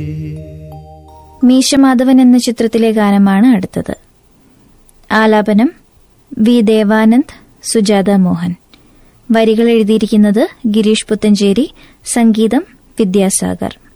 മീശമാധവൻ എന്ന ചിത്രത്തിലെ ഗാനമാണ് അടുത്തത്. ആലാപനം വി ദേവാനന്ദ്, സുജാത മോഹൻ. വരികൾ എഴുതിയിരിക്കുന്നത് ഗിരീഷ് പുത്തഞ്ചേരി, സംഗീതം വിദ്യാസാഗർ.